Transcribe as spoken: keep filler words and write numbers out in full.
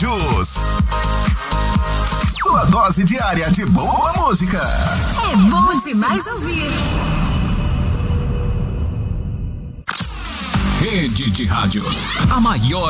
Rádios. Sua dose diária de boa música. É bom demais ouvir. Rede de Rádios. A maior